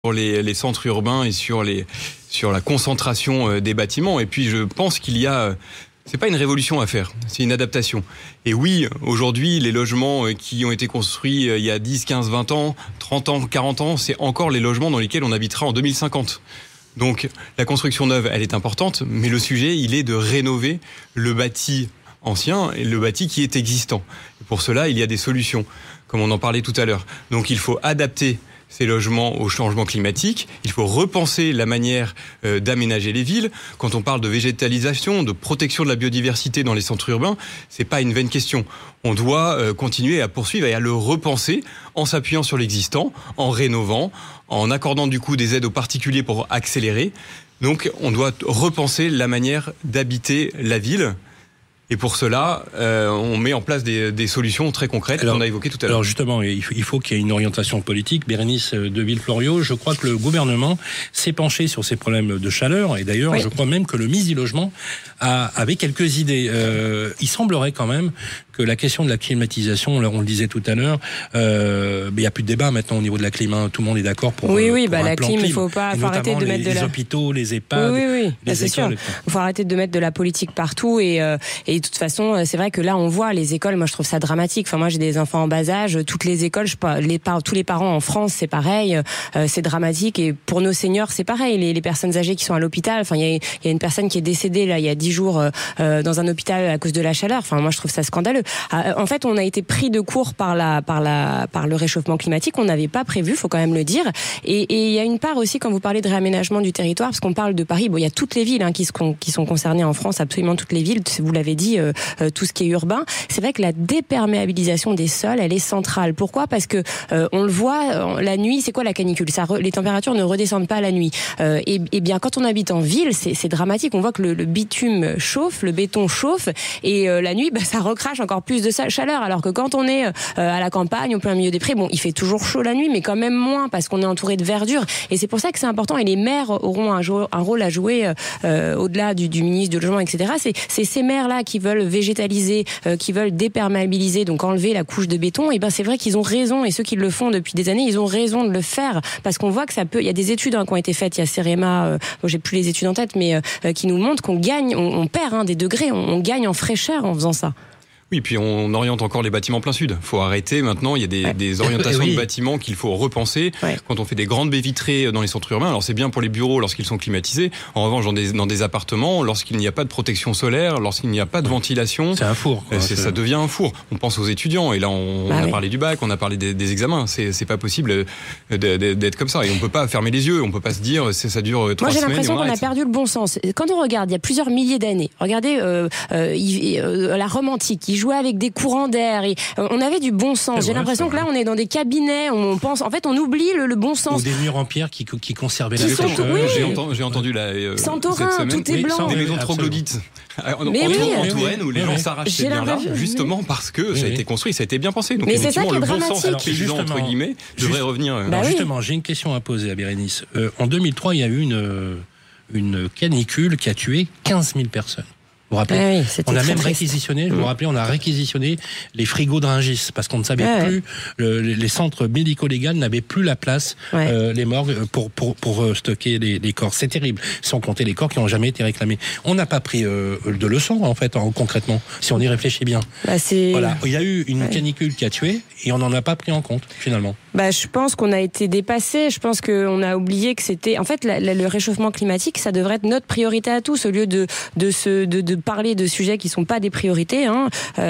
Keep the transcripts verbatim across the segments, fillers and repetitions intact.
sur les, les centres urbains et sur, les, sur la concentration des bâtiments. Et puis je pense qu'il y a... C'est pas une révolution à faire, c'est une adaptation. Et oui, aujourd'hui, les logements qui ont été construits il y a dix, quinze, vingt ans, trente ans, quarante ans, c'est encore les logements dans lesquels on habitera en deux mille cinquante. Donc la construction neuve, elle est importante, mais le sujet, il est de rénover le bâti ancien et le bâti qui est existant. Et pour cela, il y a des solutions, comme on en parlait tout à l'heure. Donc il faut adapter ces logements au changement climatique. Il faut repenser la manière euh, d'aménager les villes. Quand on parle de végétalisation, de protection de la biodiversité dans les centres urbains, c'est pas une vaine question. On doit euh, continuer à poursuivre et à le repenser en s'appuyant sur l'existant, en rénovant, en accordant du coup des aides aux particuliers pour accélérer. Donc on doit repenser la manière d'habiter la ville. Et pour cela, euh, on met en place des, des solutions très concrètes qu'on a évoquées tout à l'heure. Alors justement, il faut, il faut qu'il y ait une orientation politique. Bérénice de Villefloriot, je crois que le gouvernement s'est penché sur ces problèmes de chaleur. Et d'ailleurs, oui. je crois même que le ministre du Logement a, avait quelques idées. Euh, il semblerait quand même que la question de la climatisation, on le disait tout à l'heure, euh, il n'y a plus de débat maintenant au niveau de la clim. Hein. Tout le monde est d'accord pour Oui, oui, pour bah, un la plan clim, clim. il faut pas, faut arrêter de les, mettre de les la... hôpitaux, les EHPAD, oui, oui, oui. les c'est écoles. Il faut arrêter de mettre de la politique partout et, euh, et de toute façon, c'est vrai que là, on voit les écoles, moi je trouve ça dramatique. Enfin, moi j'ai des enfants en bas âge, toutes les écoles, je, les, tous les parents en France, c'est pareil, euh, c'est dramatique. Et pour nos seniors, c'est pareil. Les, les personnes âgées qui sont à l'hôpital, enfin, il y a, y a une personne qui est décédée là il y a dix jours euh, dans un hôpital à cause de la chaleur. Enfin, moi je trouve ça scandaleux. Euh, en fait, on a été pris de court par la, par la, par le réchauffement climatique. On n'avait pas prévu, faut quand même le dire. Et il y a une part aussi quand vous parlez de réaménagement du territoire, parce qu'on parle de Paris. Bon, il y a toutes les villes hein, qui, sont, qui sont concernées en France, absolument toutes les villes. Vous l'avez dit, euh, euh, tout ce qui est urbain. C'est vrai que la déperméabilisation des sols, elle est centrale. Pourquoi ? Parce que euh, on le voit, la nuit, c'est quoi la canicule ? Ça re, les températures ne redescendent pas la nuit. Euh, et, et bien, quand on habite en ville, c'est, c'est dramatique. On voit que le, le bitume chauffe, le béton chauffe, et euh, la nuit, bah, ça recrache encore plus de chaleur. Alors que quand on est euh, à la campagne, au plein milieu des prés, bon, il fait toujours chaud la nuit, mais quand même moins parce qu'on est entouré de verdure. Et c'est pour ça que c'est important. Et les maires auront un, jo- un rôle à jouer euh, au-delà du, du ministre du Logement, et cetera. C'est, c'est ces maires-là qui veulent végétaliser, euh, qui veulent déperméabiliser, donc enlever la couche de béton. Et ben c'est vrai qu'ils ont raison. Et ceux qui le font depuis des années, ils ont raison de le faire parce qu'on voit que ça peut. Il y a des études hein, qui ont été faites. Il y a Cerema, euh, bon, j'ai plus les études en tête, mais euh, qui nous montrent qu'on gagne, on, on perd hein, des degrés, on, on gagne en fraîcheur en faisant ça. Oui, puis on oriente encore les bâtiments plein sud. Il faut arrêter maintenant, il y a des, ouais. des orientations oui. de bâtiments qu'il faut repenser. Ouais. Quand on fait des grandes baies vitrées dans les centres urbains, alors c'est bien pour les bureaux lorsqu'ils sont climatisés. En revanche, dans des, dans des appartements, lorsqu'il n'y a pas de protection solaire, lorsqu'il n'y a pas de ventilation... C'est un four. Quoi, c'est, c'est... Ça devient un four. On pense aux étudiants, et là on, bah on a oui. parlé du bac, on a parlé des, des examens. C'est, c'est pas possible d'être comme ça. Et on peut pas fermer les yeux, on peut pas se dire ça dure trois Moi, j'ai semaines l'impression qu'on arrête. a perdu le bon sens. Quand on regarde, il y a plusieurs milliers d'années, regardez euh, euh, euh, la Rome antique, ils jouaient avec des courants d'air. Et on avait du bon sens. C'est J'ai vrai, l'impression que là, on est dans des cabinets. On pense, en fait, on oublie le, le bon sens. Ou des murs en pierre qui, qui conservaient qui la sont, fraîcheur. Oui. J'ai, entendu, j'ai entendu la euh, Santorin, cette semaine, tout est blanc. Des maisons troglodytes. En, en, oui, en Touraine, où les gens s'arrachaient bien là, justement parce que ça a été construit, ça a été bien pensé. Donc, mais c'est ça qui est le dramatique. bon sens paysan, entre guillemets, devrait revenir. Bah Alors, oui. justement, j'ai une question à poser à Bérénice. Euh, en deux mille trois, il y a eu une, une canicule qui a tué quinze mille personnes. Vous vous rappelez, ah oui, on a même triste. réquisitionné, vous vous rappelez, on a réquisitionné les frigos de Rungis parce qu'on ne savait ah plus, ouais. le, les centres médico-légaux n'avaient plus la place, ouais. euh, les morgues, pour, pour, pour stocker les, les corps. C'est terrible, sans compter les corps qui n'ont jamais été réclamés. On n'a pas pris euh, de leçons, en fait, en, concrètement, si on y réfléchit bien. Bah c'est... Voilà, il y a eu une ouais. canicule qui a tué et on n'en a pas pris en compte, finalement. Bah, je pense qu'on a été dépassé. Je pense qu'on a oublié que c'était... En fait, la, la, le réchauffement climatique, ça devrait être notre priorité à tous, au lieu de, de, se, de, de parler de sujets qui sont pas des priorités. Hein.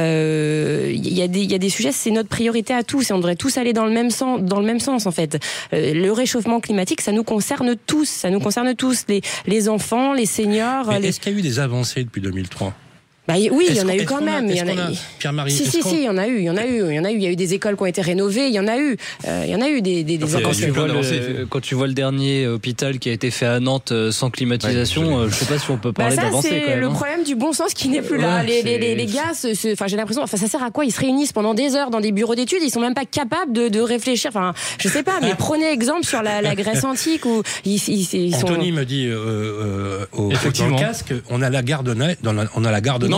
Euh, y a des, y a des sujets, c'est notre priorité à tous et on devrait tous aller dans le même sens, dans le même sens en fait. Euh, le réchauffement climatique, ça nous concerne tous. Ça nous concerne tous, les, les enfants, les seniors. Mais les... est-ce qu'il y a eu des avancées depuis deux mille trois ? Bah, oui, il y en a est-ce eu quand même. A, il y en a, a Pierre-Marie, si, si, si, il y en a eu, il y en a eu, il y en a eu. Il y a eu des écoles qui ont été rénovées, il y en a eu, euh, il y en a eu des, des, des quand, tu vois le, quand tu vois le dernier hôpital qui a été fait à Nantes sans climatisation, ouais, je, je sais pas si on peut parler bah ça, d'avancée. C'est quand même, le hein. problème du bon sens qui n'est plus là. Ouais, les, les, les, les gars, se, se, enfin, j'ai l'impression, enfin, ça sert à quoi ? Ils se réunissent pendant des heures dans des bureaux d'études, ils sont même pas capables de, de réfléchir. Enfin, je sais pas, mais prenez exemple sur la, la Grèce antique où ils, ils, ils sont. Anthony me dit euh, euh, au, dans le casque, on a la gare de Nantes, on a la gare de Nantes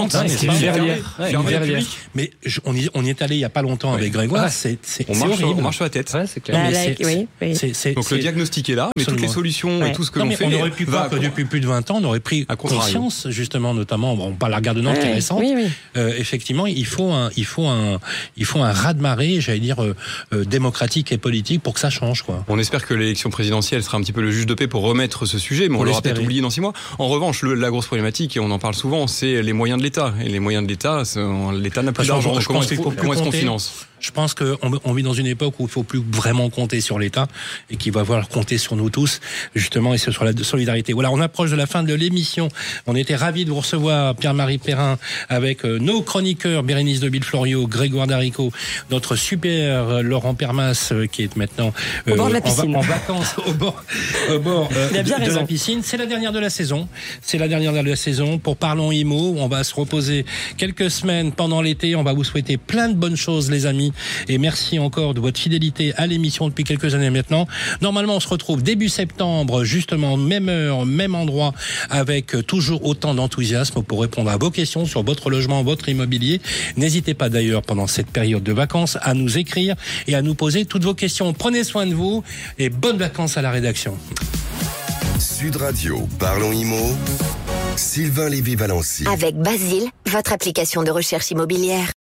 Nantes, Ouais, c'est c'est pas une fermé. verrière. Ouais, une Fermé verrière. public. Mais je- on, y, on y est allé il y a pas longtemps Ouais. avec Grégoire. Ouais. C'est, c'est, On c'est marche, horrible. on marche sur la tête. Ouais, c'est clair. Bah, Mais là, c'est- oui, oui. c'est- c'est- Donc c'est- le diagnostic est là, mais toutes les Absolument. solutions Ouais. et tout ce que Non, l'on mais fait on aurait pu va croire que à- depuis plus de vingt ans, on aurait pris À contrario. conscience, justement, notamment, bon, on parle de la gare de Nantes qui est Ouais, récente. oui, oui. Euh, effectivement, il faut un, il faut un, il faut un raz-de-marée, j'allais dire, euh, euh, démocratique et politique pour que ça change, quoi. On espère que l'élection présidentielle sera un petit peu le juge de paix pour remettre ce sujet, mais on Faut l'aura l'espérer. peut-être oublié dans six mois. En revanche, le- la grosse problématique, et on en parle souvent, c'est les moyens de l'État. Et les moyens de l'État, c'est- l'État n'a plus Parce que d'argent. je Comment pense est-ce qu'il faut qu'on plus comment est-ce qu'on compter. finance? Je pense qu'on on vit dans une époque où il faut plus vraiment compter sur l'État et qu'il va falloir compter sur nous tous, justement, et sur la solidarité. Voilà, on approche de la fin de l'émission. On était ravis de vous recevoir, Pierre-Marie Perrin, avec euh, nos chroniqueurs, Bérénice de Villefloriot, Grégoire Darico, notre super euh, Laurent Permas, euh, qui est maintenant Au bord de la en, va- piscine. en vacances au bord, au bord euh, Il a bien de, de la raison. piscine. C'est la dernière de la saison. C'est la dernière de la saison. Pour Parlons Immo, on va se reposer quelques semaines pendant l'été. On va vous souhaiter plein de bonnes choses, les amis. Et merci encore de votre fidélité à l'émission depuis quelques années maintenant. Normalement, on se retrouve début septembre, justement, même heure, même endroit, avec toujours autant d'enthousiasme pour répondre à vos questions sur votre logement, votre immobilier. N'hésitez pas d'ailleurs, pendant cette période de vacances, à nous écrire et à nous poser toutes vos questions. Prenez soin de vous et bonnes vacances à la rédaction. Sud Radio, Parlons Immo, Sylvain Lévy-Valency. Avec Basile, votre application de recherche immobilière.